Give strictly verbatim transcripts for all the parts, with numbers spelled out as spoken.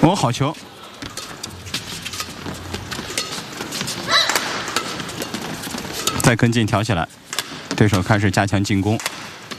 哦，好球！再跟进挑起来，对手开始加强进攻。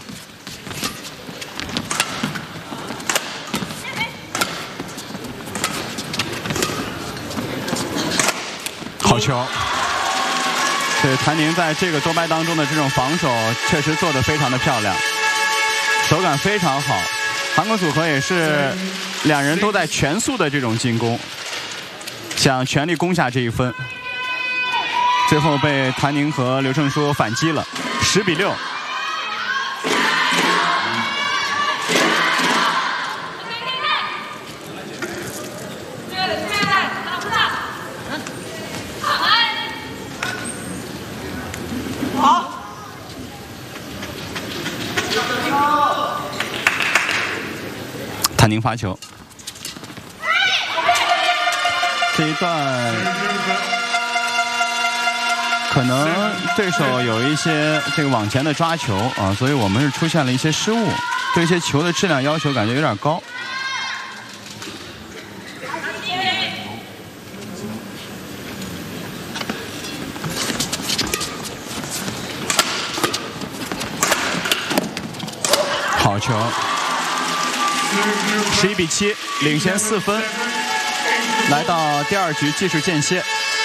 好球！对，谭宁在这个多拍当中的这种防守确实做得非常的漂亮，手感非常好。韩国组合也是两人都在全速的这种进攻，想全力攻下这一分。最后被谭宁和刘胜书反击了，十比六。 好。 谭宁发球，这一段可能对手有一些这个往前的抓球啊，所以我们是出现了一些失误，对一些球的质量要求感觉有点高。好球！十一比七，领先四分，来到第二局继续间歇。